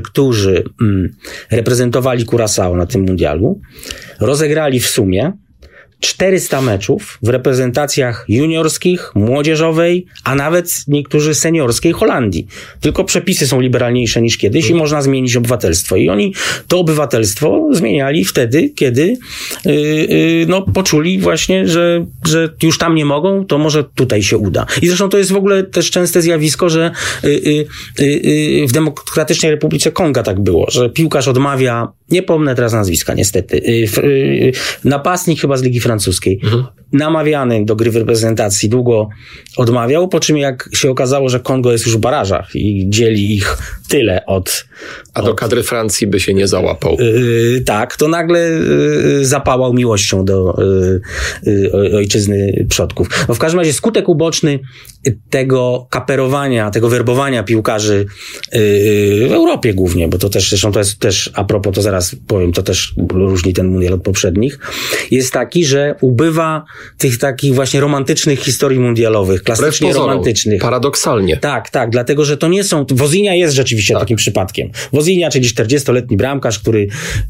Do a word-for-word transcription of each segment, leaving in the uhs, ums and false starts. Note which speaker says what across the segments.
Speaker 1: którzy mm, reprezentowali Curaçao na tym mundialu, rozegrali w sumie czterysta meczów w reprezentacjach juniorskich, młodzieżowej, a nawet niektórzy seniorskiej Holandii. Tylko przepisy są liberalniejsze niż kiedyś i można zmienić obywatelstwo. I oni to obywatelstwo zmieniali wtedy, kiedy yy, yy, no, poczuli właśnie, że, że już tam nie mogą, to może tutaj się uda. I zresztą to jest w ogóle też częste zjawisko, że yy, yy, yy, w Demokratycznej Republice Konga tak było, że piłkarz odmawia, nie pomnę teraz nazwiska niestety, yy, yy, napastnik chyba z Ligi Francuskiej, mhm. namawiany do gry w reprezentacji, długo odmawiał, po czym jak się okazało, że Kongo jest już w barażach i dzieli ich tyle od...
Speaker 2: A do od, kadry Francji by się nie załapał.
Speaker 1: Yy, tak, to nagle yy, zapałał miłością do yy, yy, ojczyzny przodków. No w każdym razie skutek uboczny tego kaperowania, tego werbowania piłkarzy yy, w Europie głównie, bo to też, zresztą to jest też, a propos, to zaraz powiem, to też różni ten mundial od poprzednich, jest taki, że ubywa tych takich właśnie romantycznych historii mundialowych, klasycznie
Speaker 2: pozorom,
Speaker 1: romantycznych.
Speaker 2: Paradoksalnie.
Speaker 1: Tak, tak, dlatego, że to nie są... Wozinha jest rzeczywiście tak. takim przypadkiem. Wozinha, czyli czterdziestoletni bramkarz, który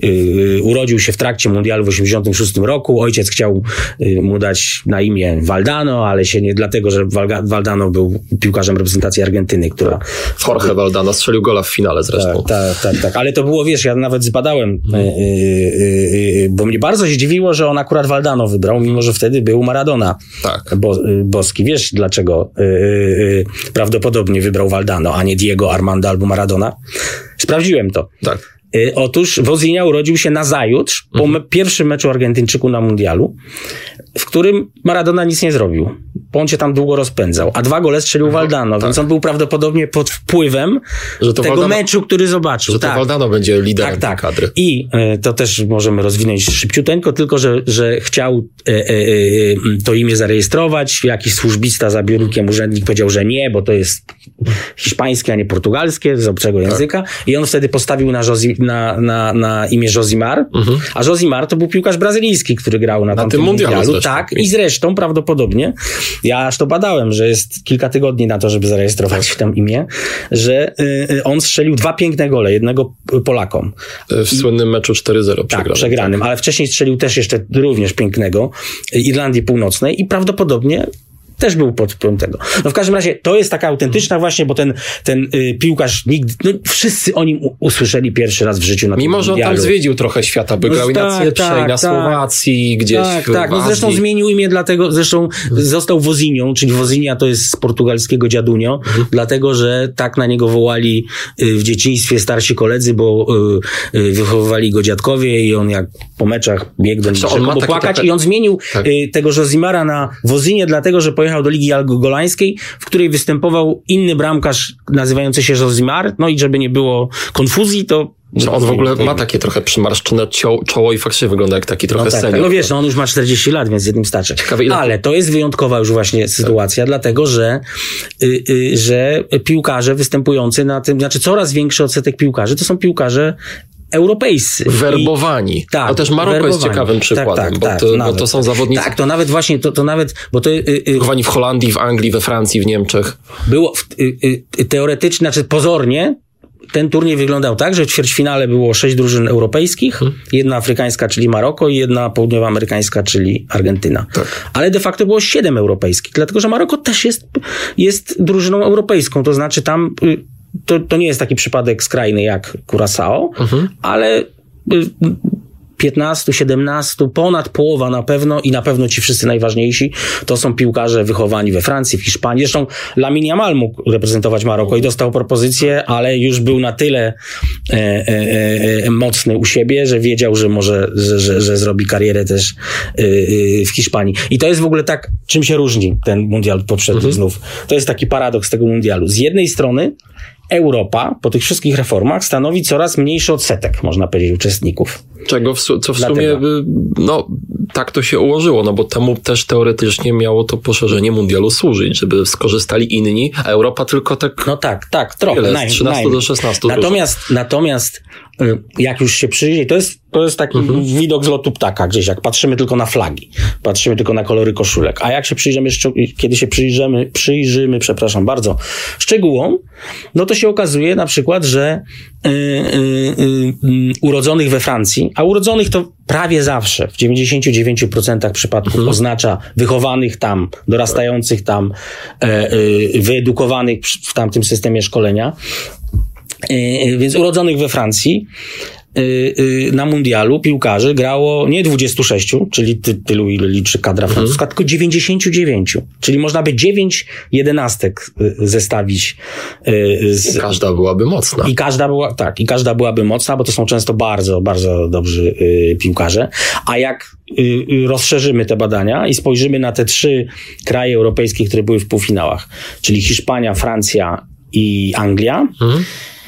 Speaker 1: yy, urodził się w trakcie mundialu w osiemdziesiątym szóstym roku. Ojciec chciał yy, mu dać na imię Valdano, ale się nie dlatego, że Valga, Valdano był piłkarzem reprezentacji Argentyny, która...
Speaker 2: Jorge Valdano strzelił gola w finale zresztą.
Speaker 1: Tak, tak, tak, tak. Ale to było, wiesz, ja nawet zbadałem, yy, yy, yy, bo mnie bardzo się dziwiło, że on akurat Valdano wybrał, mimo że wtedy był Maradona. Tak. Bo, boski. Wiesz, dlaczego yy, yy, prawdopodobnie wybrał Valdano, a nie Diego, Armando albo Maradona? Sprawdziłem to. Tak. Yy, otóż Wozinha urodził się nazajutrz, po mhm. me- pierwszym meczu Argentyńczyku na mundialu, w którym Maradona nic nie zrobił. Bo on się tam długo rozpędzał. A dwa gole strzelił mhm, Valdano, tak. Więc on był prawdopodobnie pod wpływem że to tego Valdano,
Speaker 2: meczu,
Speaker 1: który zobaczył.
Speaker 2: Że to
Speaker 1: tak.
Speaker 2: Valdano będzie liderem
Speaker 1: tak, tak.
Speaker 2: kadry.
Speaker 1: I y, to też możemy rozwinąć szybciuteńko, tylko że, że chciał y, y, y, to imię zarejestrować. Jakiś służbista za biurkiem, urzędnik powiedział, że nie, bo to jest hiszpańskie, a nie portugalskie, z obcego tak. języka. I on wtedy postawił na, Josi, na, na, na imię Josimar. Mhm. A Josimar to był piłkarz brazylijski, który grał na, na tym mundialu. Tak, i zresztą prawdopodobnie, ja aż to badałem, że jest kilka tygodni na to, żeby zarejestrować tak. tam imię, że y, on strzelił dwa piękne gole, jednego Polakom.
Speaker 2: W I, słynnym meczu cztery zero przegranym.
Speaker 1: Tak, przegranym, tak. Ale wcześniej strzelił też jeszcze również pięknego Irlandii Północnej i prawdopodobnie też był pod wpływem tego. No w każdym razie to jest taka autentyczna właśnie, bo ten, ten y, piłkarz nigdy, no wszyscy o nim u, usłyszeli pierwszy raz w życiu na
Speaker 2: Mimo, że on tam zwiedził trochę świata, by no, grał i na
Speaker 1: tak,
Speaker 2: Cyprze,
Speaker 1: tak,
Speaker 2: i na Słowacji, tak, gdzieś
Speaker 1: tak,
Speaker 2: w,
Speaker 1: tak.
Speaker 2: w
Speaker 1: No zresztą zmienił imię dlatego, zresztą hmm. został Wozinhą, czyli Wozinha to jest z portugalskiego dziadunio, hmm. dlatego, że tak na niego wołali y, w dzieciństwie starsi koledzy, bo y, y, wychowywali go dziadkowie i on jak po meczach biegł do nich, żeby płakać trochę... i on zmienił tak. y, tego Josimara na Wozinhę, dlatego, że pojechał do Ligi Algo w której występował inny bramkarz nazywający się Josimar, no i żeby nie było konfuzji, to...
Speaker 2: Że on w ogóle ma takie trochę przymarszczone czoło i faktycznie wygląda jak taki trochę
Speaker 1: no tak,
Speaker 2: senior.
Speaker 1: No wiesz, no on już ma czterdzieści lat, więc jednym starczy. Ciekawe, ile... Ale to jest wyjątkowa już właśnie sytuacja, tak. dlatego, że, y, y, że piłkarze występujący na tym, znaczy coraz większy odsetek piłkarzy, to są piłkarze europejscy.
Speaker 2: Werbowani. I, tak. To też Maroko werbowani. Jest ciekawym przykładem, tak, tak, bo,
Speaker 1: tak,
Speaker 2: to,
Speaker 1: nawet,
Speaker 2: bo to są zawodnicy...
Speaker 1: Tak, to nawet właśnie, to, to nawet... Bo to, y, y,
Speaker 2: Wychowani w Holandii, w Anglii, we Francji, w Niemczech.
Speaker 1: Było y, y, teoretycznie, znaczy pozornie, ten turniej wyglądał tak, że w ćwierćfinale było sześć drużyn europejskich, hmm. jedna afrykańska, czyli Maroko i jedna południowoamerykańska, czyli Argentyna. Tak. Ale de facto było siedem europejskich, dlatego że Maroko też jest, jest drużyną europejską, to znaczy tam... Y, To, to nie jest taki przypadek skrajny jak Curaçao, mhm. ale piętnastu, siedemnastu, ponad połowa na pewno i na pewno ci wszyscy najważniejsi to są piłkarze wychowani we Francji, w Hiszpanii. Zresztą Lamine Yamal mógł reprezentować Maroko i dostał propozycję, ale już był na tyle e, e, e, mocny u siebie, że wiedział, że może, że, że, że zrobi karierę też e, e, w Hiszpanii. I to jest w ogóle tak, czym się różni ten mundial poprzedni mhm. znów. To jest taki paradoks tego mundialu. Z jednej strony Europa po tych wszystkich reformach stanowi coraz mniejszy odsetek, można powiedzieć, uczestników.
Speaker 2: Czego w, co w sumie, no tak to się ułożyło, no bo temu też teoretycznie miało to poszerzenie mundialu służyć, żeby skorzystali inni, a Europa tylko tak...
Speaker 1: No tak, tak, trochę.
Speaker 2: Z trzynastu do szesnastu.
Speaker 1: Natomiast, natomiast jak już się przyjdzie, to jest, to jest taki mhm. widok z lotu ptaka gdzieś, jak patrzymy tylko na flagi, patrzymy tylko na kolory koszulek, a jak się przyjrzymy, kiedy się przyjrzymy, przyjrzymy, przepraszam bardzo, szczegółom, no to się okazuje na przykład, że yy, yy, yy, urodzonych we Francji, a urodzonych to prawie zawsze, w dziewięćdziesiąt dziewięć procent przypadków mhm. oznacza wychowanych tam, dorastających tam, yy, wyedukowanych w tamtym systemie szkolenia, yy, więc urodzonych we Francji, na mundialu piłkarzy grało nie dwadzieścia sześć, czyli ty, tylu, ile liczy kadra mhm. francuska, tylko dziewięćdziesiąt dziewięć. Czyli można by dziewięć jedenastek zestawić. Z...
Speaker 2: I każda byłaby mocna.
Speaker 1: I każda była, tak, i każda byłaby mocna, bo to są często bardzo, bardzo dobrzy y, piłkarze. A jak y, rozszerzymy te badania i spojrzymy na te trzy kraje europejskie, które były w półfinałach, czyli Hiszpania, Francja i Anglia, mhm.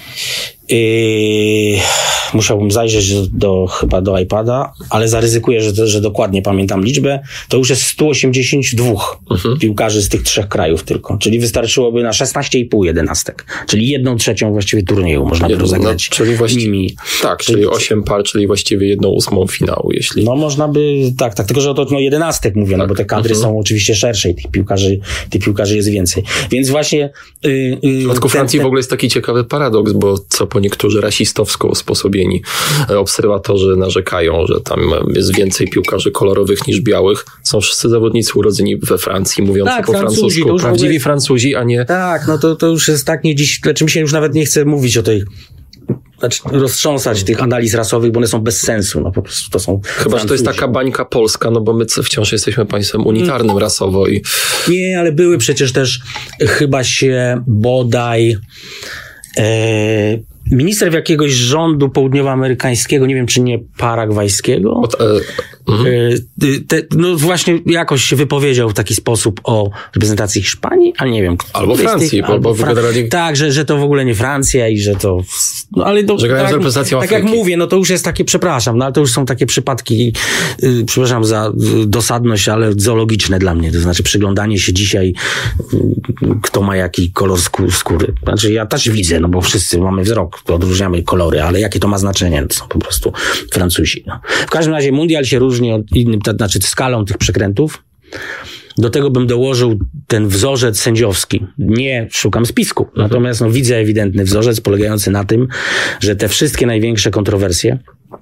Speaker 1: Yy, musiałbym zajrzeć do, do chyba do iPada, ale zaryzykuję, że, że dokładnie pamiętam liczbę. To już jest sto osiemdziesiąt dwa uh-huh. piłkarzy z tych trzech krajów tylko. Czyli wystarczyłoby na szesnaście i pół jedenastek. Czyli jedną trzecią właściwie turnieju można by rozegrać
Speaker 2: no, czyli właściwie, nimi. Tak, czyli, czyli osiem par, czyli właściwie jedną ósmą finału, jeśli...
Speaker 1: No można by, tak, tak, tylko że to no, jedenastek mówię, tak. no bo te kadry uh-huh. są oczywiście szersze i tych piłkarzy, tych piłkarzy jest więcej. Więc właśnie... Yy, yy,
Speaker 2: w przypadku Francji ten... w ogóle jest taki ciekawy paradoks, bo co po niektórzy rasistowsko usposobieni obserwatorzy narzekają, że tam jest więcej piłkarzy kolorowych niż białych. Są wszyscy zawodnicy urodzeni we Francji, mówiący tak, po Francuzi, francusku. Prawdziwi ogóle... Francuzi, a nie...
Speaker 1: Tak, no to, to już jest tak nie dziś... Znaczy mi się już nawet nie chce mówić o tej... Znaczy roztrząsać tych analiz rasowych, bo one są bez sensu. No po prostu to są
Speaker 2: Chyba, Francuzi. Że to jest taka bańka polska, no bo my wciąż jesteśmy państwem unitarnym hmm. rasowo. I...
Speaker 1: Nie, ale były przecież też chyba się bodaj... E, minister jakiegoś rządu południowoamerykańskiego, nie wiem czy nie paragwajskiego, Od, e, uh-huh. te, no właśnie jakoś się wypowiedział w taki sposób o reprezentacji Hiszpanii, ale nie wiem.
Speaker 2: Albo Francji, tych, albo, albo Fra- generalnie...
Speaker 1: Tak, że, że to w ogóle nie Francja i że to... No, ale to,
Speaker 2: że grają
Speaker 1: tak,
Speaker 2: z reprezentacją
Speaker 1: tak jak mówię, no to już jest takie, przepraszam, no ale to już są takie przypadki, yy, przepraszam za dosadność, ale zoologiczne dla mnie. To znaczy przyglądanie się dzisiaj, yy, kto ma jaki kolor skó- skóry. Znaczy ja też widzę, no bo wszyscy mamy wzrok, odróżniamy kolory, ale jakie to ma znaczenie? To są po prostu Francuzi. No. W każdym razie mundial się różni od innym, to znaczy skalą tych przekrętów. Do tego bym dołożył ten wzorzec sędziowski. Nie szukam spisku, mhm. natomiast no, widzę ewidentny wzorzec polegający na tym, że te wszystkie największe kontrowersje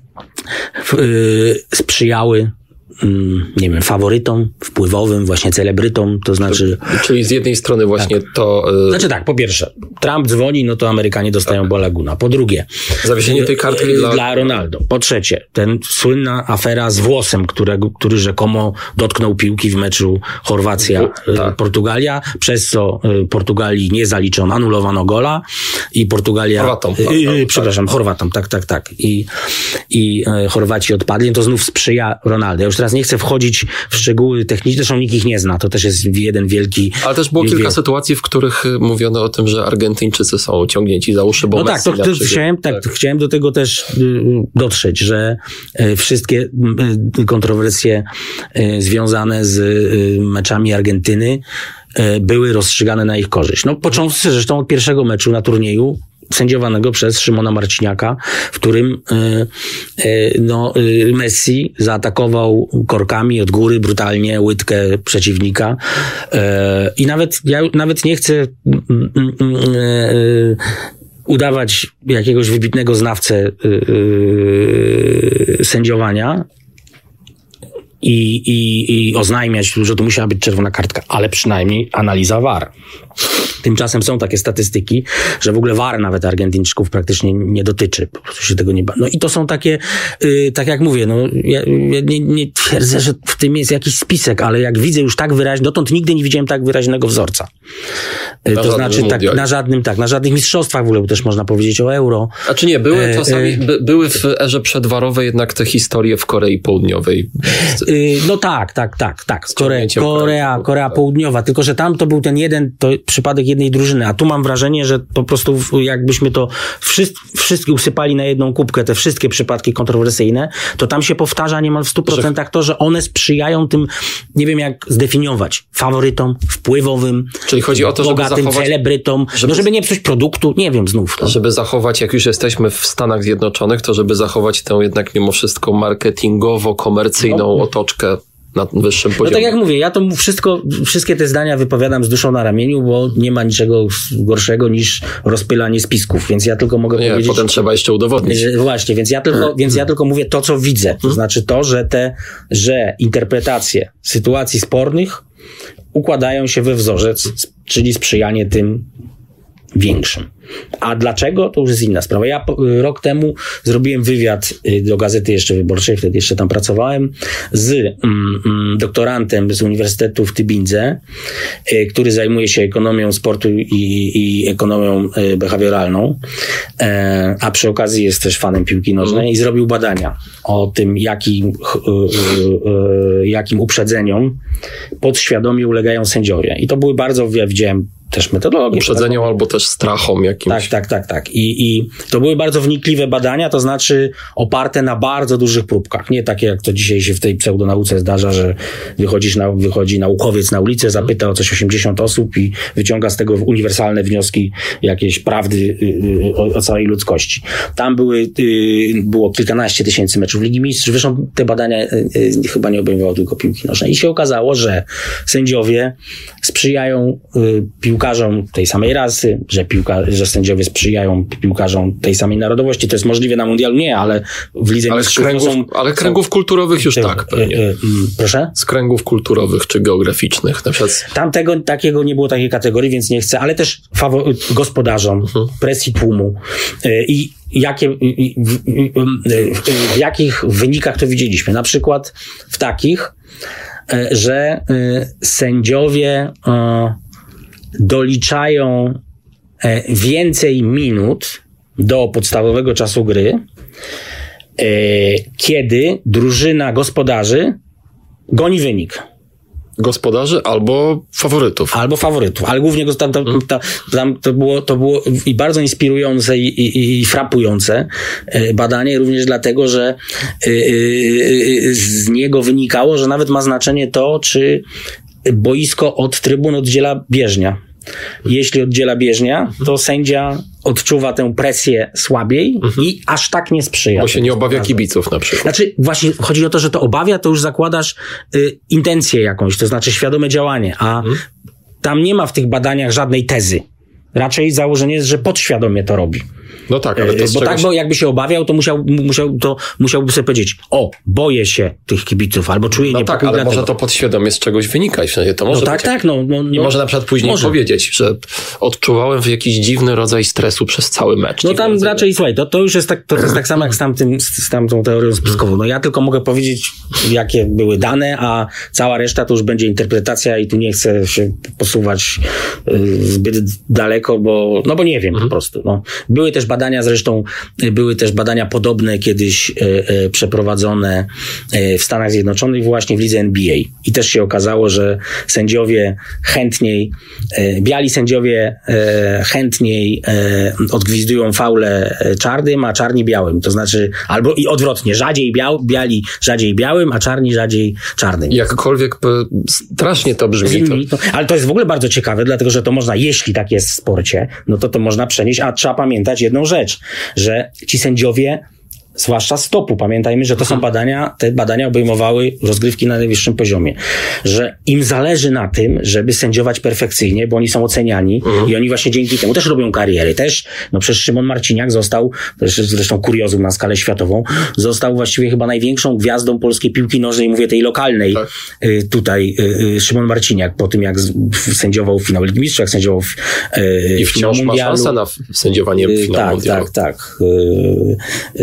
Speaker 1: yy, sprzyjały nie wiem, faworytom, wpływowym, właśnie celebrytom, to znaczy...
Speaker 2: Czyli z jednej strony właśnie tak. to... Yy...
Speaker 1: Znaczy tak, po pierwsze, Trump dzwoni, no to Amerykanie dostają tak. balaguna. Po drugie...
Speaker 2: Zawieszenie tej kartki yy, dla...
Speaker 1: dla Ronaldo. Po trzecie, ten słynna afera z włosem, którego, który rzekomo dotknął piłki w meczu Chorwacja-Portugalia, tak. przez co Portugalii nie zaliczono, anulowano gola i Portugalia...
Speaker 2: Chorwatom.
Speaker 1: Yy, yy, przepraszam, tak. Chorwatom, tak, tak, tak. I, i yy, Chorwaci odpadli, to znów sprzyja Ronaldo. Ja już teraz nie chcę wchodzić w szczegóły techniczne, zresztą nikt ich nie zna, to też jest jeden wielki...
Speaker 2: Ale też było kilka wie... sytuacji, w których mówiono o tym, że Argentyńczycy są ciągnięci za uszy, bo
Speaker 1: No tak, to, to chciałem, tak, tak. chciałem do tego też y, dotrzeć, że y, wszystkie y, kontrowersje y, związane z y, meczami Argentyny y, były rozstrzygane na ich korzyść. No począwszy zresztą od pierwszego meczu na turnieju, sędziowanego przez Szymona Marciniaka, w którym y, y, no, y, Messi zaatakował korkami od góry brutalnie łydkę przeciwnika y, i nawet ja nawet nie chcę y, y, y, udawać jakiegoś wybitnego znawcę y, y, sędziowania i, i, i oznajmiać, że to musiała być czerwona kartka, ale przynajmniej analiza V A R. Tymczasem są takie statystyki, że w ogóle V A R nawet Argentyńczyków praktycznie nie dotyczy. Po prostu się tego nie ba. No i to są takie, yy, tak jak mówię, no ja, ja nie, nie twierdzę, że w tym jest jakiś spisek, ale jak widzę już tak wyraźnie, dotąd nigdy nie widziałem tak wyraźnego wzorca. Yy, to znaczy tak, na żadnym, tak, na żadnych mistrzostwach w ogóle też można powiedzieć o Euro.
Speaker 2: A czy nie, były czasami, by, były w erze przedwarowej jednak te historie w Korei Południowej?
Speaker 1: Yy, no tak, tak, tak, tak. Kore, Korea, Korea Południowa, tylko że tam to był ten jeden, to przypadek jednej drużyny, a tu mam wrażenie, że po prostu jakbyśmy to wszyscy, wszystkie usypali na jedną kubkę, te wszystkie przypadki kontrowersyjne, to tam się powtarza niemal w stu procentach to, że one sprzyjają tym, nie wiem jak zdefiniować, faworytom, wpływowym,
Speaker 2: czyli chodzi o to,
Speaker 1: bogatym
Speaker 2: żeby zachować,
Speaker 1: celebrytom, żeby, no żeby nie psuć produktu, nie wiem znów. To.
Speaker 2: Żeby zachować, jak już jesteśmy w Stanach Zjednoczonych, to żeby zachować tę jednak mimo wszystko marketingowo-komercyjną no. otoczkę na wyższym poziomie.
Speaker 1: No tak jak mówię, ja to wszystko, wszystkie te zdania wypowiadam z duszą na ramieniu, bo nie ma niczego gorszego niż rozpylanie spisków, więc ja tylko mogę
Speaker 2: no nie,
Speaker 1: powiedzieć...
Speaker 2: potem trzeba jeszcze udowodnić.
Speaker 1: Że, właśnie, więc ja, tylko, więc ja tylko mówię to, co widzę. To znaczy to, że te, że interpretacje sytuacji spornych układają się we wzorzec, czyli sprzyjanie tym większym. A dlaczego? To już jest inna sprawa. Ja rok temu zrobiłem wywiad do Gazety jeszcze Wyborczej, wtedy jeszcze tam pracowałem, z mm, doktorantem z Uniwersytetu w Tybindze, y, który zajmuje się ekonomią sportu i, i ekonomią y, behawioralną, y, a przy okazji jest też fanem piłki nożnej mm. i zrobił badania o tym, jakim, y, y, y, jakim uprzedzeniom podświadomie ulegają sędziowie. I to były bardzo, ja widziałem też metodologię.
Speaker 2: Uprzedzeniom albo też strachom jakimś.
Speaker 1: Tak, tak, tak, tak. I, I to były bardzo wnikliwe badania, to znaczy oparte na bardzo dużych próbkach. Nie takie, jak to dzisiaj się w tej pseudonauce zdarza, że wychodzisz na, wychodzi naukowiec na ulicę, zapyta o coś osiemdziesiąt osób i wyciąga z tego uniwersalne wnioski, jakieś prawdy yy, o, o całej ludzkości. Tam były, yy, było kilkanaście tysięcy meczów Ligi Mistrzów. Zresztą te badania yy, yy, chyba nie obejmowały tylko piłki nożnej. I się okazało, że sędziowie sprzyjają yy, piłkarzom tej samej rasy, że, piłka, że sędziowie sprzyjają piłkarzom tej samej narodowości. To jest możliwe na mundialu? Nie, ale w Lidze
Speaker 2: ale
Speaker 1: Mistrzów
Speaker 2: kręgów, są... Ale kręgów są, kulturowych już ty, tak pewnie. Y, y, y,
Speaker 1: proszę?
Speaker 2: Z kręgów kulturowych czy geograficznych. Na przykład...
Speaker 1: Tam tego, takiego nie było takiej kategorii, więc nie chcę, ale też fawo- gospodarzom, uh-huh. presji tłumu y, i jakie, y, y, y, y, w jakich wynikach to widzieliśmy. Na przykład w takich, y, że y, sędziowie y, doliczają więcej minut do podstawowego czasu gry, kiedy drużyna gospodarzy goni wynik.
Speaker 2: Gospodarzy albo faworytów.
Speaker 1: Albo faworytów, ale głównie tam, tam, tam, tam to, było, to było i bardzo inspirujące i, i, i frapujące badanie, również dlatego, że z niego wynikało, że nawet ma znaczenie to, czy boisko od trybun oddziela bieżnia. Jeśli oddziela bieżnia, to sędzia odczuwa tę presję słabiej mhm. i aż tak nie sprzyja.
Speaker 2: Bo się nie obawia kibiców na przykład.
Speaker 1: Znaczy właśnie chodzi o to, że to obawia, to już zakładasz y, intencję jakąś, to znaczy świadome działanie, a mhm. tam nie ma w tych badaniach żadnej tezy. Raczej założenie jest, że podświadomie to robi.
Speaker 2: No tak, ale to
Speaker 1: Bo
Speaker 2: czegoś...
Speaker 1: tak, bo jakby się obawiał, to musiał, musiał, to musiałby sobie powiedzieć, o, boję się tych kibiców, albo czuję
Speaker 2: no
Speaker 1: niepokój.
Speaker 2: Tak, ale
Speaker 1: dlatego.
Speaker 2: może to podświadomie z czegoś wynikać. W sensie to może
Speaker 1: no tak,
Speaker 2: być...
Speaker 1: tak. No, no,
Speaker 2: I
Speaker 1: no,
Speaker 2: może na przykład później może. powiedzieć, że odczuwałem jakiś dziwny rodzaj stresu przez cały mecz.
Speaker 1: No tam rodzaj... raczej, słuchaj, to, to już jest tak, to jest tak samo jak z, tamtym, z tamtą teorią spiskową. No ja tylko mogę powiedzieć, jakie były dane, a cała reszta to już będzie interpretacja i tu nie chcę się posuwać y, zbyt daleko, bo, no bo nie wiem mhm. po prostu. No. Były też badania zresztą, były też badania podobne kiedyś e, e, przeprowadzone e, w Stanach Zjednoczonych właśnie w lidze N B A. I też się okazało, że sędziowie chętniej, e, biali sędziowie e, chętniej e, odgwizdują faule czarnym, a czarni białym. To znaczy, albo i odwrotnie, rzadziej biał, biali rzadziej białym, a czarni rzadziej czarnym.
Speaker 2: Jakkolwiek strasznie to brzmi. To...
Speaker 1: No, ale to jest w ogóle bardzo ciekawe, dlatego że to można, jeśli tak jest w sporcie, no to to można przenieść, a trzeba pamiętać jedną rzecz, że ci sędziowie, zwłaszcza stopu, pamiętajmy, że to są badania, te badania obejmowały rozgrywki na najwyższym poziomie, że im zależy na tym, żeby sędziować perfekcyjnie, bo oni są oceniani mhm. i oni właśnie dzięki temu też robią kariery. Też, no przecież Szymon Marciniak został, zresztą kuriozum na skalę światową, został właściwie chyba największą gwiazdą polskiej piłki nożnej, mówię tej lokalnej, tak. y, tutaj y, Szymon Marciniak, po tym jak sędziował finał Ligi Mistrzów, jak sędziował w, y,
Speaker 2: I wciąż ma szansę na sędziowanie w finału
Speaker 1: tak,
Speaker 2: mundialu.
Speaker 1: Tak, tak, tak. Y, y, chyba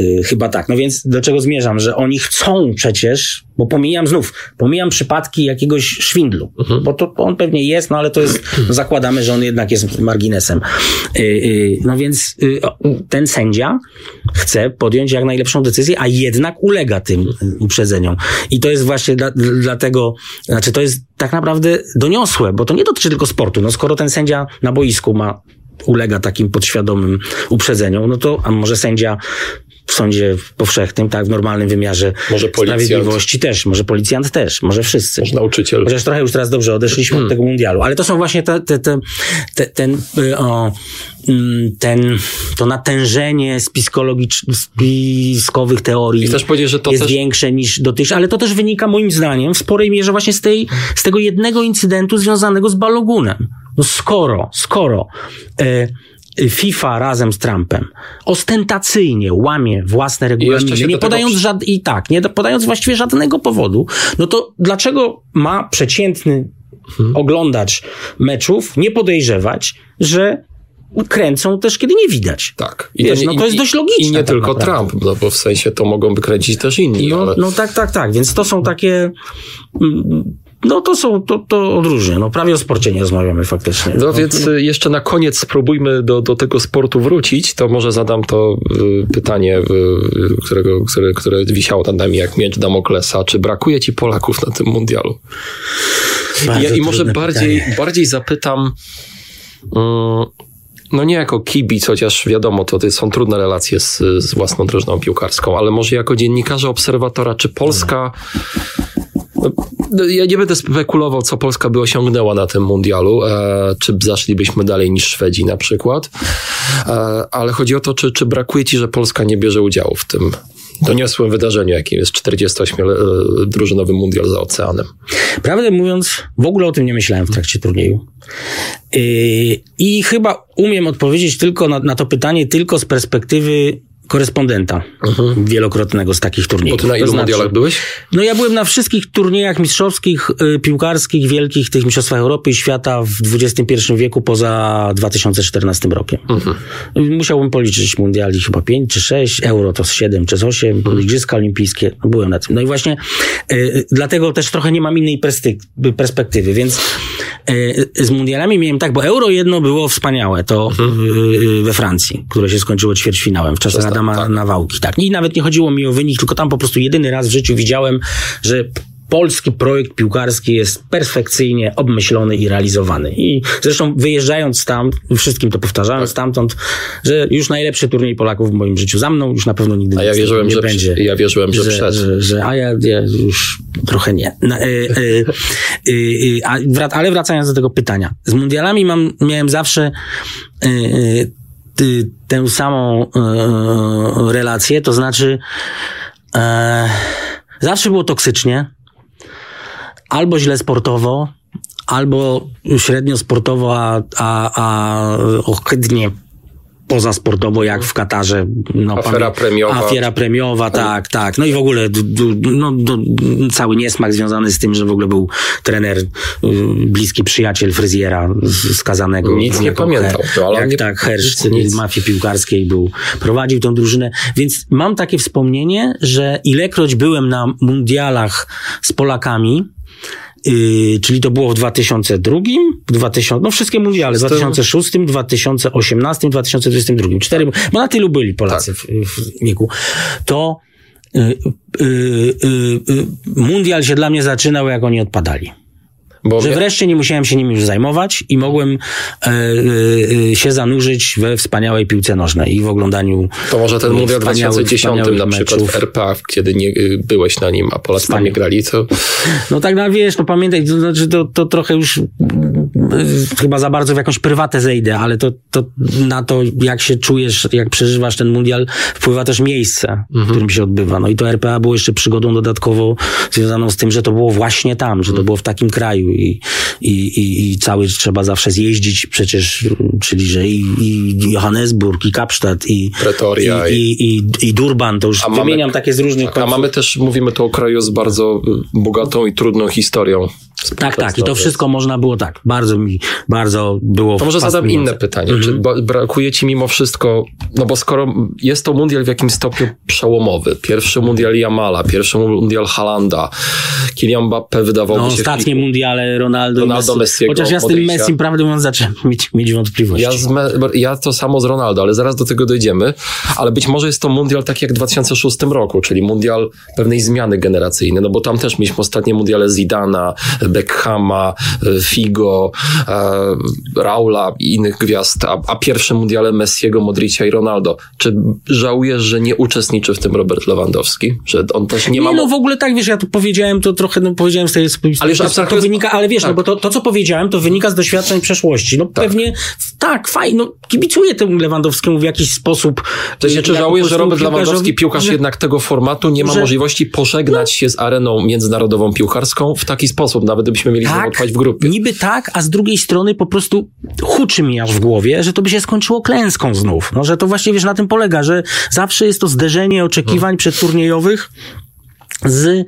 Speaker 1: chyba tak. No więc do czego zmierzam, że oni chcą przecież, bo pomijam znów, pomijam przypadki jakiegoś szwindlu, mhm. bo to on pewnie jest, no ale to jest, no zakładamy, że on jednak jest marginesem. Yy, yy, no więc yy, ten sędzia chce podjąć jak najlepszą decyzję, a jednak ulega tym uprzedzeniom. I to jest właśnie dla, dlatego, znaczy to jest tak naprawdę doniosłe, bo to nie dotyczy tylko sportu. No skoro ten sędzia na boisku ma ulega takim podświadomym uprzedzeniom, no to a może sędzia w sądzie powszechnym, tak, w normalnym wymiarze może sprawiedliwości też, może policjant też, może wszyscy.
Speaker 2: Może nauczyciel.
Speaker 1: Chociaż trochę już teraz dobrze odeszliśmy hmm. od tego mundialu, ale to są właśnie te, te, te, te, ten, o, ten, to natężenie spiskowych teorii
Speaker 2: I też powiedzieć, że to
Speaker 1: jest
Speaker 2: też...
Speaker 1: większe niż dotychczas, ale to też wynika moim zdaniem w sporej mierze właśnie z tej, z tego jednego incydentu związanego z Balogunem. No skoro, skoro e, FIFA razem z Trumpem ostentacyjnie łamie własne regulaminy, nie podając tego... żad... i tak, nie podając właściwie żadnego powodu, no to dlaczego ma przeciętny hmm. oglądacz meczów nie podejrzewać, że kręcą też, kiedy nie widać.
Speaker 2: Tak.
Speaker 1: I Wiesz, to, nie, no to jest dość logiczne.
Speaker 2: I nie tak tylko naprawdę. Trump, no bo w sensie to mogą wykręcić też inni.
Speaker 1: No,
Speaker 2: ale...
Speaker 1: no tak, tak, tak. Więc to są takie... No to są, to, to odróżnia. No prawie o sporcie nie rozmawiamy faktycznie.
Speaker 2: No, no więc no. jeszcze na koniec spróbujmy do, do tego sportu wrócić. To może zadam to y, pytanie, y, którego, które, które wisiało nad nami jak miecz Damoklesa. Czy brakuje ci Polaków na tym mundialu? Ja, I może bardziej, bardziej zapytam... Y, No nie jako kibic, chociaż wiadomo, to, to są trudne relacje z, z własną drużyną piłkarską, ale może jako dziennikarza, obserwatora, czy Polska... No, ja nie będę spekulował, co Polska by osiągnęła na tym mundialu, e, czy zaszlibyśmy dalej niż Szwedzi na przykład, e, ale chodzi o to, czy, czy brakuje ci, że Polska nie bierze udziału w tym doniosłym wydarzeniu, jakim jest czterdziestoośmiodrużynowy mundial za oceanem.
Speaker 1: Prawdę mówiąc, w ogóle o tym nie myślałem w trakcie turnieju. Yy, I chyba umiem odpowiedzieć tylko na, na to pytanie tylko z perspektywy korespondenta mhm. wielokrotnego z takich turniejów.
Speaker 2: Bo ty na ilu to znaczy, mundialach byłeś?
Speaker 1: No ja byłem na wszystkich turniejach mistrzowskich, y, piłkarskich, wielkich, tych mistrzostwach Europy i świata w dwudziestym pierwszym wieku poza dwa tysiące czternastym rokiem. Mhm. Musiałbym policzyć mundiali chyba pięć czy sześć, euro to z siedem czy z osiem, mhm. igrzyska olimpijskie, no byłem na tym. No i właśnie y, dlatego też trochę nie mam innej perstyk- perspektywy, więc y, z mundialami miałem tak, bo euro jedno było wspaniałe, to mhm. y, we Francji, które się skończyło ćwierćfinałem w czasach Adama tak. Nawałki. Tak. I nawet nie chodziło mi o wynik, tylko tam po prostu jedyny raz w życiu widziałem, że polski projekt piłkarski jest perfekcyjnie obmyślony i realizowany. I zresztą wyjeżdżając tam, wszystkim to powtarzałem tak. stamtąd, że już najlepszy turniej Polaków w moim życiu za mną, już na pewno nigdy
Speaker 2: a ja wierzyłem,
Speaker 1: nie
Speaker 2: że
Speaker 1: będzie.
Speaker 2: Ja wierzyłem, że, że przed.
Speaker 1: Że, że, a ja, ja już trochę nie. No, y, y, y, y, a wrac- ale wracając do tego pytania. Z mundialami mam, miałem zawsze y, y, tę samą e, relację, to znaczy e, zawsze było toksycznie, albo źle sportowo, albo średnio sportowo, a, a, a ohydnie pozasportowo, jak w Katarze. No,
Speaker 2: afera premiowa.
Speaker 1: Afera premiowa, tak, tak. No i w ogóle d, d, no, d, cały niesmak związany z tym, że w ogóle był trener, y, bliski przyjaciel fryzjera skazanego.
Speaker 2: Nic nie pamiętał.
Speaker 1: Her, ale jak nie, tak, Hersz z mafii piłkarskiej był, prowadził tą drużynę. Więc mam takie wspomnienie, że ilekroć byłem na mundialach z Polakami, Yy, czyli to było w dwa tysiące drugim, w dwa tysiące, no wszystkie mundiale, w dwa tysiące szóstym, dwa tysiące osiemnastym, dwa tysiące dwudziestym drugim. Cztery, bo na tylu byli Polacy tak. w, w wieku. To yy, yy, yy, mundial się dla mnie zaczynał, jak oni odpadali. Bo że wreszcie nie musiałem się nimi już zajmować i mogłem e, e, się zanurzyć we wspaniałej piłce nożnej i w oglądaniu.
Speaker 2: To może ten mundial w dwa tysiące dziesiątym na przykład w R P A, kiedy nie byłeś na nim, a Polacy tam nie grali, to...
Speaker 1: No tak, no wiesz, no pamiętaj, to, znaczy to, to trochę już chyba za bardzo w jakąś prywatę zejdę, ale to, to na to, jak się czujesz, jak przeżywasz ten mundial, wpływa też miejsce, mhm. w którym się odbywa. No i to R P A było jeszcze przygodą dodatkowo związaną z tym, że to było właśnie tam, że to mhm. było w takim kraju. I, i, i, i cały trzeba zawsze zjeździć przecież, czyli że i, i Johannesburg, i Kapsztad, i
Speaker 2: Pretoria,
Speaker 1: i, i, i, i Durban, to już wymieniam takie z różnych
Speaker 2: tak, a mamy też, mówimy tu o kraju z bardzo bogatą i trudną historią.
Speaker 1: Tak, tak. I to wszystko można było tak. Bardzo mi, bardzo było...
Speaker 2: To może zadam inne pytanie. Mhm. Czy brakuje ci mimo wszystko, no bo skoro jest to mundial w jakimś stopniu przełomowy, pierwszy mundial Jamala, pierwszy mundial Haalanda, Kylian Mbappé wydawało
Speaker 1: no,
Speaker 2: się...
Speaker 1: ostatnie w... mundiale Ronaldo,
Speaker 2: Ronaldo
Speaker 1: Messi.
Speaker 2: Messiego,
Speaker 1: Chociaż ja z tym Messim, prawdę mówiąc, zacząłem mieć, mieć wątpliwości.
Speaker 2: Ja, z Me... ja to samo z Ronaldo, ale zaraz do tego dojdziemy. Ale być może jest to mundial tak jak w dwa tysiące szóstym roku, czyli mundial pewnej zmiany generacyjnej, no bo tam też mieliśmy ostatnie mundiale Zidana, Beckhama, Figo, e, Raula i innych gwiazd, a, a pierwsze mundiale Messiego, Modricia i Ronaldo. Czy żałujesz, że nie uczestniczy w tym Robert Lewandowski? Że on też nie ma...
Speaker 1: Nie, no w ogóle tak, wiesz, ja tu powiedziałem to trochę, no powiedziałem z tej...
Speaker 2: Ale już
Speaker 1: to, to wynika, ale wiesz, tak. no bo to, to, co powiedziałem, to wynika z doświadczeń przeszłości. No tak. pewnie, tak, fajnie, no kibicuję temu Lewandowskiemu w jakiś sposób.
Speaker 2: To się, czy żałujesz, że Robert Lewandowski, piłkarz że, jednak tego formatu, nie ma że, możliwości pożegnać no, się z areną międzynarodową piłkarską w taki sposób, nawet gdybyśmy mieli
Speaker 1: tak,
Speaker 2: odpać w grupie.
Speaker 1: Niby tak, a z drugiej strony po prostu huczy mi aż w głowie, że to by się skończyło klęską znów. No, że to właśnie, wiesz, na tym polega, że zawsze jest to zderzenie oczekiwań hmm. przedturniejowych z, yy,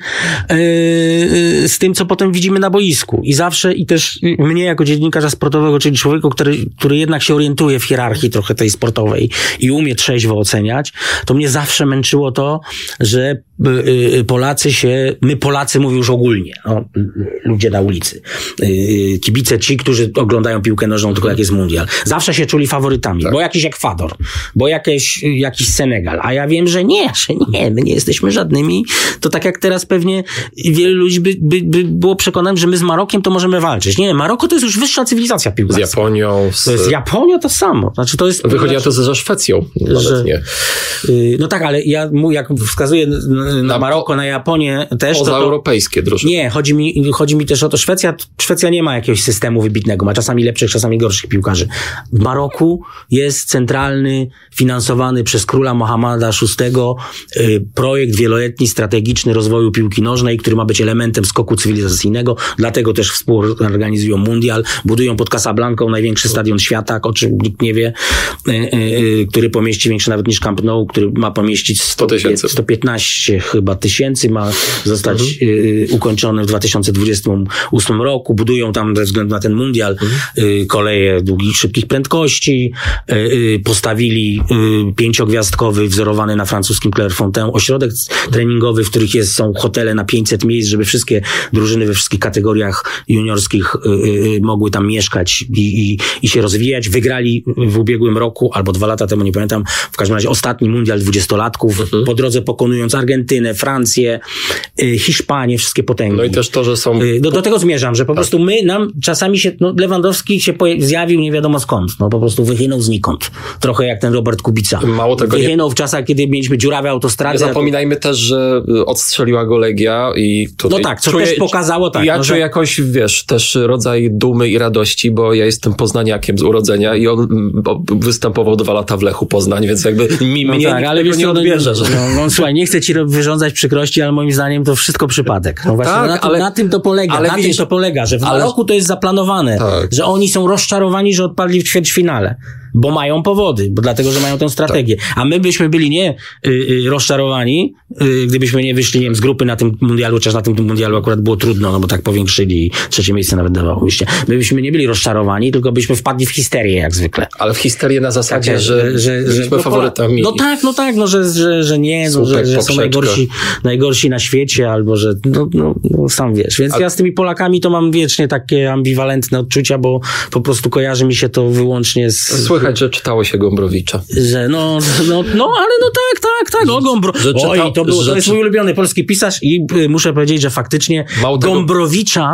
Speaker 1: z tym, co potem widzimy na boisku. I zawsze, i też mnie jako dziennikarza sportowego, czyli człowieku, który, który jednak się orientuje w hierarchii trochę tej sportowej i umie trzeźwo oceniać, to mnie zawsze męczyło to, że yy, Polacy się, my Polacy mówię już ogólnie, no, ludzie na ulicy, yy, kibice ci, którzy oglądają piłkę nożną tylko jak jest mundial, zawsze się czuli faworytami, tak. bo jakiś Ekwador, bo jakieś, jakiś Senegal, a ja wiem, że nie, że nie, my nie jesteśmy żadnymi, to tak jak teraz pewnie wielu ludzi by, by, by było przekonanych, że my z Marokiem to możemy walczyć. Nie, Maroko to jest już wyższa cywilizacja piłkarska.
Speaker 2: Z Japonią. Z...
Speaker 1: To jest Japonia to samo. Znaczy to jest...
Speaker 2: Wychodzi na to ze Szwecją. Że, nie.
Speaker 1: Yy, no tak, ale ja jak wskazuję na, na Maroko, na Japonię też...
Speaker 2: Poza
Speaker 1: to, to,
Speaker 2: europejskie drużyny.
Speaker 1: Nie, chodzi mi, chodzi mi też o to, Szwecja, Szwecja nie ma jakiegoś systemu wybitnego, ma czasami lepszych, czasami gorszych piłkarzy. W Maroku jest centralny, finansowany przez króla Mohammada szóstego yy, projekt wieloletni, strategiczny rozwoju piłki nożnej, który ma być elementem skoku cywilizacyjnego, dlatego też współorganizują mundial, budują pod Casablanką największy stadion świata, o czym nikt nie wie, yy, yy, który pomieści większy nawet niż Camp Nou, który ma pomieścić sto, sto piętnaście chyba tysięcy, ma zostać mhm. yy, ukończony w dwa tysiące dwudziestym ósmym roku, budują tam ze względu na ten mundial mhm. yy, koleje długich, szybkich prędkości, yy, postawili yy, pięciogwiazdkowy, wzorowany na francuskim Clairefontaine ośrodek treningowy, w których jest, są hotele na pięćset miejsc, żeby wszystkie drużyny we wszystkich kategoriach juniorskich y, y, mogły tam mieszkać i, i, i się rozwijać. Wygrali w ubiegłym roku, albo dwa lata temu, nie pamiętam, w każdym razie ostatni mundial dwudziestolatków, mhm. po drodze pokonując Argentynę, Francję, y, Hiszpanię, wszystkie potęgi.
Speaker 2: No i też to, że są...
Speaker 1: Y, do, do tego zmierzam, że po tak. prostu my, nam czasami się, no Lewandowski się poja- zjawił nie wiadomo skąd, no po prostu wychynął znikąd. Trochę jak ten Robert Kubica.
Speaker 2: Mało tego
Speaker 1: wychynął
Speaker 2: nie...
Speaker 1: w czasach, kiedy mieliśmy dziurawe autostrady.
Speaker 2: Nie zapominajmy to... też, że odstrzeliła go Legia i tutaj
Speaker 1: no tak, co
Speaker 2: czuję,
Speaker 1: też pokazało tak.
Speaker 2: Ja
Speaker 1: no,
Speaker 2: czuję
Speaker 1: że...
Speaker 2: jakoś, wiesz, też rodzaj dumy i radości, bo ja jestem poznaniakiem z urodzenia i on występował dwa lata w Lechu Poznań, więc jakby mi,
Speaker 1: no
Speaker 2: mnie
Speaker 1: tak, ale
Speaker 2: nie
Speaker 1: co,
Speaker 2: odbierze. Że...
Speaker 1: No, no, słuchaj, nie chcę ci wyrządzać przykrości, ale moim zdaniem to wszystko przypadek. No właśnie,
Speaker 2: tak,
Speaker 1: na, tym,
Speaker 2: ale,
Speaker 1: na tym to polega,
Speaker 2: ale
Speaker 1: na
Speaker 2: widzisz,
Speaker 1: tym to polega, że w
Speaker 2: ale...
Speaker 1: Maroku to jest zaplanowane, tak. że oni są rozczarowani, że odpadli w ćwierćfinale. Bo mają powody, bo dlatego, że mają tę strategię. Tak. A my byśmy byli nie y, y, rozczarowani, y, gdybyśmy nie wyszli nie wiem, z grupy na tym mundialu, chociaż na tym mundialu akurat było trudno, no bo tak powiększyli i trzecie miejsce nawet dawało się. My byśmy nie byli rozczarowani, tylko byśmy wpadli w histerię jak zwykle.
Speaker 2: Ale w histerię na zasadzie, tak, że, że, że byliśmy faworytami.
Speaker 1: No tak, no tak, no że, że, że nie, no, że, że są najgorsi, najgorsi na świecie, albo że no, no, no sam wiesz. Więc A... ja z tymi Polakami to mam wiecznie takie ambiwalentne odczucia, bo po prostu kojarzy mi się to wyłącznie z...
Speaker 2: Słychać, że czytało się Gombrowicza.
Speaker 1: Że no, no, no, ale no tak, tak, tak, o Gombrowicza. Oj, to, było, to jest mój ulubiony polski pisarz i y, muszę powiedzieć, że faktycznie tego... Gombrowicza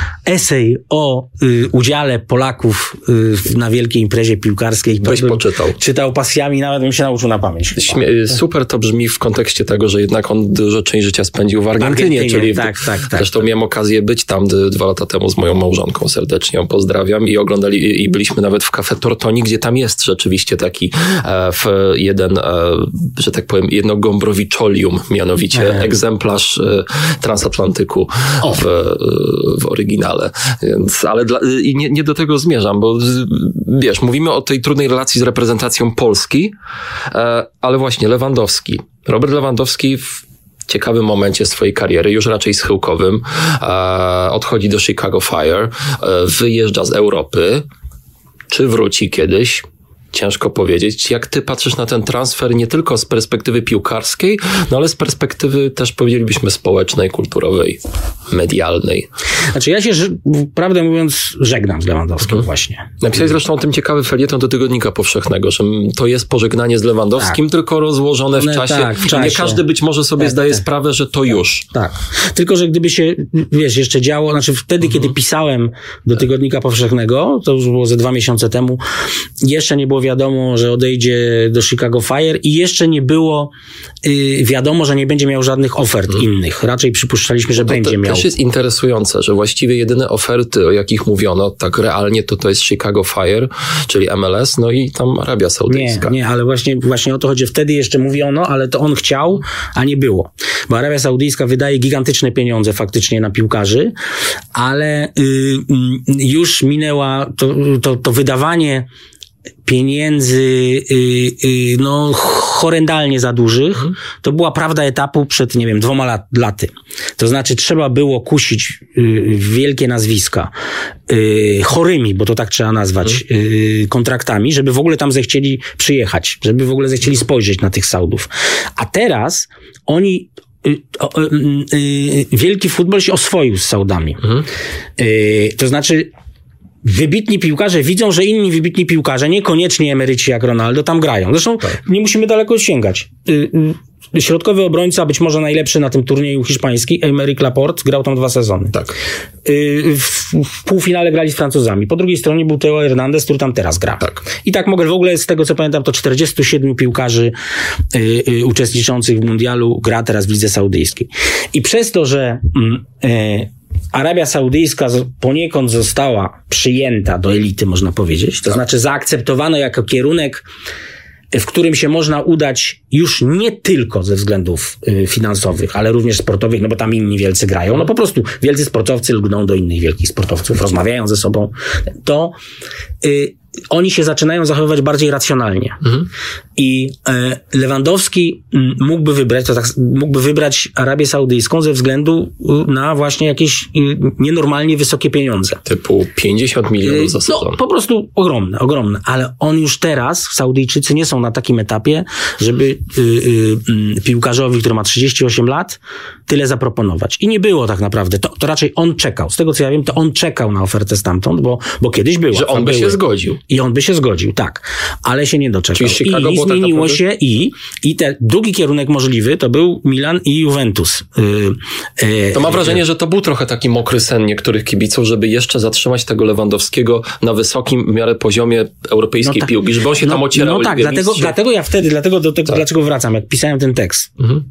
Speaker 1: esej o y, udziale Polaków y, na wielkiej imprezie piłkarskiej.
Speaker 2: Ktoś poczytał.
Speaker 1: Czytał pasjami, nawet bym się nauczył na pamięć.
Speaker 2: Śmie- super to brzmi w kontekście tego, że jednak on dużo część życia spędził w Argentynie, Argentynie czyli
Speaker 1: tak, tak, tak,
Speaker 2: zresztą
Speaker 1: tak.
Speaker 2: miałem okazję być tam dwa lata temu z moją małżonką, serdecznie ją pozdrawiam i oglądali i byliśmy nawet w Cafe Tortoni, gdzie tam jest rzeczywiście taki e, w jeden, e, że tak powiem, jedno Gombrowicolium, mianowicie Aha. egzemplarz e, transatlantyku w, e, w oryginale. Więc, ale dla, i nie, nie do tego zmierzam, bo wiesz, mówimy o tej trudnej relacji z reprezentacją Polski, e, ale właśnie Lewandowski. Robert Lewandowski w ciekawym momencie swojej kariery, już raczej schyłkowym, e, odchodzi do Chicago Fire, e, wyjeżdża z Europy. Czy wróci kiedyś? Ciężko powiedzieć. Jak ty patrzysz na ten transfer nie tylko z perspektywy piłkarskiej, no ale z perspektywy też powiedzielibyśmy społecznej, kulturowej, medialnej.
Speaker 1: Znaczy ja się, prawdę mówiąc, żegnam z Lewandowskim mhm. właśnie.
Speaker 2: Napisałeś zresztą o tym ciekawy felieton do Tygodnika Powszechnego, że to jest pożegnanie z Lewandowskim, tak. tylko rozłożone w czasie. Tak, w czasie. Nie każdy być może sobie tak, zdaje tak. sprawę, że to już.
Speaker 1: Tak. Tylko, że gdyby się, wiesz, jeszcze działo, znaczy wtedy, mhm. kiedy pisałem do Tygodnika Powszechnego, to już było ze dwa miesiące temu, jeszcze nie było wiadomo, że odejdzie do Chicago Fire i jeszcze nie było y, wiadomo, że nie będzie miał żadnych ofert hmm. innych. Raczej przypuszczaliśmy, że no będzie
Speaker 2: to
Speaker 1: miał.
Speaker 2: To też jest interesujące, że właściwie jedyne oferty, o jakich mówiono, tak realnie, to to jest Chicago Fire, czyli M L S, no i tam Arabia Saudyjska.
Speaker 1: Nie, nie, ale właśnie, właśnie o to chodzi. Wtedy jeszcze mówiono, ale to on chciał, a nie było. Bo Arabia Saudyjska wydaje gigantyczne pieniądze faktycznie na piłkarzy, ale y, y, już minęła to, to, to wydawanie pieniędzy y, y, no horrendalnie za dużych, hmm. to była prawda etapu przed, nie wiem, dwoma lat, laty. To znaczy trzeba było kusić y, wielkie nazwiska y, chorymi, bo to tak trzeba nazwać, hmm. y, kontraktami, żeby w ogóle tam zechcieli przyjechać, żeby w ogóle zechcieli spojrzeć na tych Saudów. A teraz oni y, y, y, y, wielki futbol się oswoił z Saudami. Hmm. Y, to znaczy wybitni piłkarze widzą, że inni wybitni piłkarze, niekoniecznie emeryci jak Ronaldo, tam grają. Zresztą tak. nie musimy daleko sięgać. Środkowy obrońca, być może najlepszy na tym turnieju hiszpański, Aymeric Laporte, grał tam dwa sezony. Tak. W, w półfinale grali z Francuzami. Po drugiej stronie był Theo Hernandez, który tam teraz gra. Tak. I tak mogę w ogóle, z tego co pamiętam, to czterdziestu siedmiu piłkarzy y, y, uczestniczących w mundialu gra teraz w Lidze Saudyjskiej. I przez to, że y, y, Arabia Saudyjska poniekąd została przyjęta do elity, można powiedzieć. To tak. znaczy zaakceptowano jako kierunek, w którym się można udać już nie tylko ze względów y, finansowych, ale również sportowych, no bo tam inni wielcy grają. No po prostu wielcy sportowcy lgną do innych wielkich sportowców, rozmawiają ze sobą. To y, oni się zaczynają zachowywać bardziej racjonalnie. Mhm. I e, Lewandowski mógłby wybrać, to tak, mógłby wybrać Arabię Saudyjską ze względu na właśnie jakieś y, nienormalnie wysokie pieniądze.
Speaker 2: Typu pięćdziesiąt milionów za sezon.
Speaker 1: No, po prostu ogromne, ogromne. Ale on już teraz, Saudyjczycy nie są na takim etapie, żeby y, y, y, piłkarzowi, który ma trzydzieści osiem lat, tyle zaproponować. I nie było tak naprawdę. To, to raczej on czekał. Z tego co ja wiem, to on czekał na ofertę stamtąd, bo, bo kiedyś była.
Speaker 2: Że on by były. się zgodził.
Speaker 1: I on by się zgodził, tak. Ale się nie doczekał. I zmieniło się i, i ten drugi kierunek możliwy to był Milan i Juventus. Yy,
Speaker 2: yy, to mam wrażenie, yy. że to był trochę taki mokry sen niektórych kibiców, żeby jeszcze zatrzymać tego Lewandowskiego na wysokim w miarę poziomie europejskiej no ta, piłki, żeby on się no, tam ocierał.
Speaker 1: No tak, dlatego, dlatego ja wtedy, dlatego do tego, tak. dlaczego wracam, jak pisałem ten tekst. Mhm.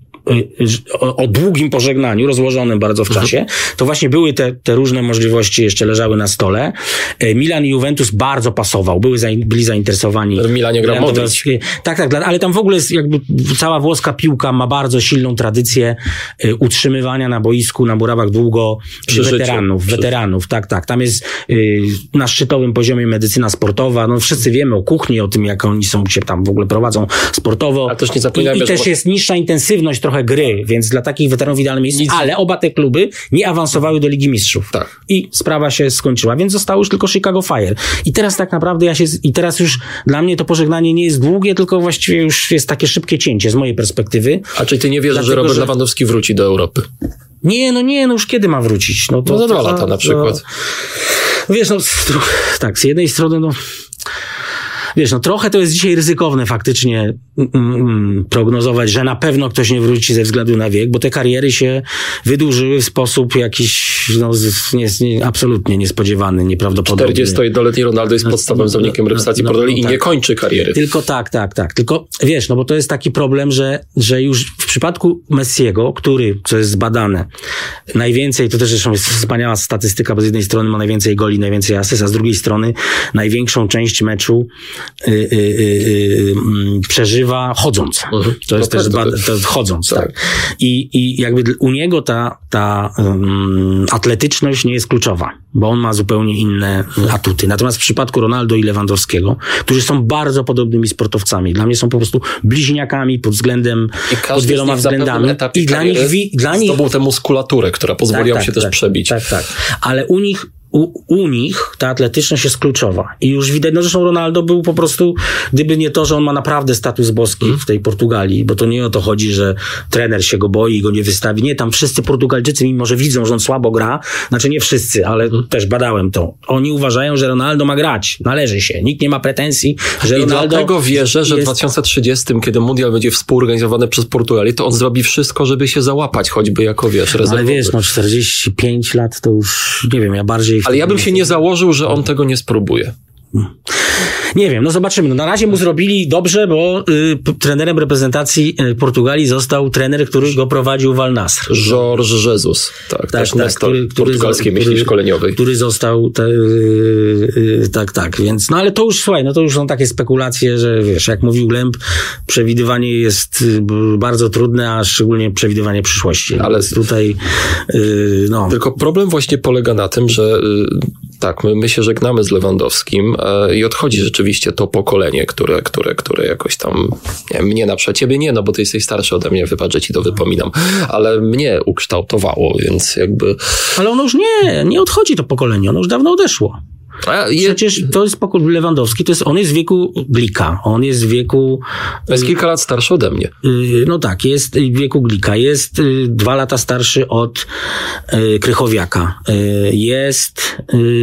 Speaker 1: O, o długim pożegnaniu, rozłożonym bardzo w czasie, mhm. to właśnie były te, te różne możliwości, jeszcze leżały na stole. Milan i Juventus bardzo pasował, były za, byli zainteresowani.
Speaker 2: W Milanie gra Modric.
Speaker 1: Tak, tak, ale tam w ogóle jest jakby cała włoska piłka ma bardzo silną tradycję y, utrzymywania na boisku, na murawach długo Przy weteranów, życiu. weteranów, tak, tak. Tam jest y, na szczytowym poziomie medycyna sportowa, no wszyscy wiemy o kuchni, o tym, jak oni są, się tam w ogóle prowadzą sportowo.
Speaker 2: A też nie zapominajmy,
Speaker 1: I, i też jest niższa intensywność trochę gry, więc dla takich weteranów idealnym jest, ale oba te kluby nie awansowały do Ligi Mistrzów. Tak. I sprawa się skończyła, więc zostało już tylko Chicago Fire. I teraz tak naprawdę ja się, i teraz już dla mnie to pożegnanie nie jest długie, tylko właściwie już jest takie szybkie cięcie z mojej perspektywy.
Speaker 2: A czy ty nie wierzysz, Dlatego, że Robert że... Lewandowski wróci do Europy?
Speaker 1: Nie, no nie, no już kiedy ma wrócić? No to
Speaker 2: no za dwa lata na przykład.
Speaker 1: No, wiesz, no tak, z jednej strony no wiesz, no trochę to jest dzisiaj ryzykowne faktycznie mm, mm, prognozować, że na pewno ktoś nie wróci ze względu na wiek, bo te kariery się wydłużyły w sposób jakiś no, nie, nie, absolutnie niespodziewany, nieprawdopodobny.
Speaker 2: czterdziestojednoletni Ronaldo jest podstawowym zawodnikiem reprezentacji no, no, Portugalii no, no, i tak. nie kończy kariery.
Speaker 1: Tylko tak, tak, tak. Tylko wiesz, no bo to jest taki problem, że, że już w przypadku Messiego, który, co jest zbadane, najwięcej, to też zresztą jest wspaniała statystyka, bo z jednej strony ma najwięcej goli, najwięcej asyst, a z drugiej strony największą część meczu Y, y, y, y, przeżywa chodząc. Mhm. To jest no też tak, to, to chodząc, tak. tak. I, I jakby u niego ta, ta um, atletyczność nie jest kluczowa, bo on ma zupełnie inne atuty. Natomiast w przypadku Ronaldo i Lewandowskiego, którzy są bardzo podobnymi sportowcami, dla mnie są po prostu bliźniakami pod względem, pod wieloma wieloma względami. I dla nich, wi, dla nich
Speaker 2: zdobył tę muskulaturę, która pozwoliła
Speaker 1: tak,
Speaker 2: się
Speaker 1: tak,
Speaker 2: też
Speaker 1: tak,
Speaker 2: przebić.
Speaker 1: Tak, tak. Ale u nich U, u nich ta atletyczność jest kluczowa. I już widać, no zresztą Ronaldo był po prostu, gdyby nie to, że on ma naprawdę status boski mm. w tej Portugalii, bo to nie o to chodzi, że trener się go boi i go nie wystawi. Nie, tam wszyscy Portugalczycy, mimo że widzą, że on słabo gra, znaczy nie wszyscy, ale mm. też badałem to. Oni uważają, że Ronaldo ma grać. Należy się. Nikt nie ma pretensji, że
Speaker 2: I
Speaker 1: Ronaldo... I
Speaker 2: dlatego wierzę, że
Speaker 1: jest...
Speaker 2: w dwa tysiące trzydziestym, kiedy mundial będzie współorganizowany przez Portugalię, to on zrobi wszystko, żeby się załapać, choćby jako, wiesz, rezerwowy.
Speaker 1: Ale wiesz, no czterdzieści pięć lat to już, nie wiem, ja bardziej...
Speaker 2: Ale ja bym się nie założył, że on tego nie spróbuje.
Speaker 1: Nie wiem, no zobaczymy. No na razie mu zrobili dobrze, bo y, trenerem reprezentacji y, Portugalii został trener, który go prowadził w Al Nassr.
Speaker 2: Jorge Jesus. Tak, tak też tak, który, który, portugalskiej
Speaker 1: który,
Speaker 2: myśli szkoleniowej.
Speaker 1: Który został, te, y, y, tak, tak. Więc, no ale to już, słuchaj, no to już są takie spekulacje, że wiesz, jak mówił Lęb, przewidywanie jest y, bardzo trudne, a szczególnie przewidywanie przyszłości. Ale Więc tutaj, y, no.
Speaker 2: Tylko problem właśnie polega na tym, że y, tak, my, my się żegnamy z Lewandowskim y, i odchodzi rzeczywiście Oczywiście to pokolenie, które, które, które jakoś tam, nie, mnie na przykład, ciebie nie, no bo ty jesteś starszy ode mnie, wybacz, że ci to wypominam, ale mnie ukształtowało, więc jakby...
Speaker 1: Ale ono już nie, nie odchodzi to pokolenie, ono już dawno odeszło. A je... Przecież to jest pokój Lewandowski, to jest, on jest w wieku Glika, on jest w wieku...
Speaker 2: Jest kilka lat starszy ode mnie.
Speaker 1: No tak, jest w wieku Glika, jest dwa lata starszy od Krychowiaka, jest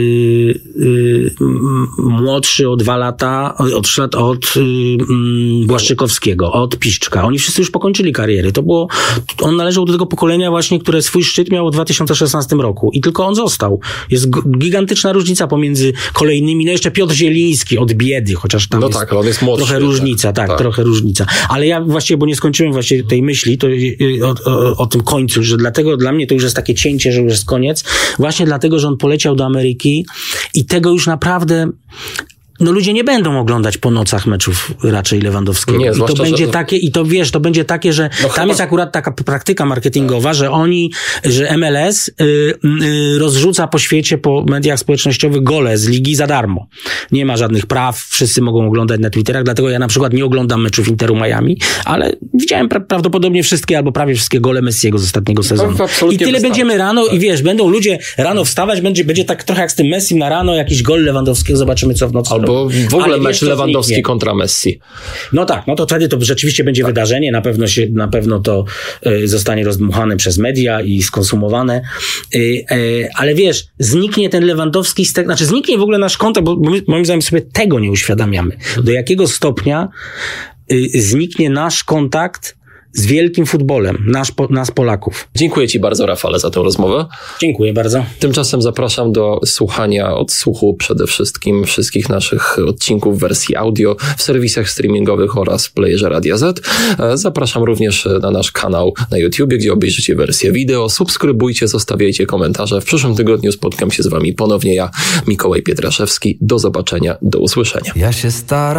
Speaker 1: młodszy o dwa lata, od, od, od Błaszczykowskiego, od Piszczka. Oni wszyscy już pokończyli kariery. To było, on należał do tego pokolenia właśnie, które swój szczyt miał w dwa tysiące szesnastym roku i tylko on został. Jest gigantyczna różnica pomiędzy kolejnymi, no jeszcze Piotr Zieliński od biedy, chociaż tam
Speaker 2: no
Speaker 1: jest,
Speaker 2: tak, on jest młodszy,
Speaker 1: trochę różnica, tak, tak, trochę różnica. Ale ja właściwie, bo nie skończyłem właśnie tej myśli to, o, o, o tym końcu, że dlatego dla mnie to już jest takie cięcie, że już jest koniec, właśnie dlatego, że on poleciał do Ameryki i tego już naprawdę... No ludzie nie będą oglądać po nocach meczów raczej Lewandowskiego. Nie, I to będzie że... takie, i to wiesz, to będzie takie, że no tam chyba... jest akurat taka praktyka marketingowa, że oni, że M L S y, y, rozrzuca po świecie, po mediach społecznościowych gole z ligi za darmo. Nie ma żadnych praw, wszyscy mogą oglądać na Twitterach, dlatego ja na przykład nie oglądam meczów Interu Miami, ale widziałem pra- prawdopodobnie wszystkie albo prawie wszystkie gole Messiego z ostatniego sezonu. I tyle wystarczy. Będziemy rano tak. I wiesz, będą ludzie rano wstawać, będzie, będzie tak trochę jak z tym Messim na rano, jakiś gol Lewandowskiego, zobaczymy co w nocy.
Speaker 2: Albo Bo w ogóle ale mecz Lewandowski zniknie. Kontra Messi.
Speaker 1: No tak, no to wtedy to rzeczywiście będzie tak. wydarzenie, na pewno się, na pewno to y, zostanie rozdmuchane przez media i skonsumowane, y, y, ale wiesz, zniknie ten Lewandowski, z te, znaczy zniknie w ogóle nasz kontakt, bo my, moim zdaniem sobie tego nie uświadamiamy. Do jakiego stopnia y, zniknie nasz kontakt z wielkim futbolem, nasz, nas Polaków.
Speaker 2: Dziękuję ci bardzo, Rafale, za tę rozmowę.
Speaker 1: Dziękuję bardzo.
Speaker 2: Tymczasem zapraszam do słuchania, odsłuchu przede wszystkim wszystkich naszych odcinków w wersji audio w serwisach streamingowych oraz w playerze Radia Z. Zapraszam również na nasz kanał na YouTubie, gdzie obejrzycie wersję wideo. Subskrybujcie, zostawiajcie komentarze. W przyszłym tygodniu spotkam się z wami ponownie ja, Mikołaj Pietraszewski. Do zobaczenia, do usłyszenia. Ja się staram.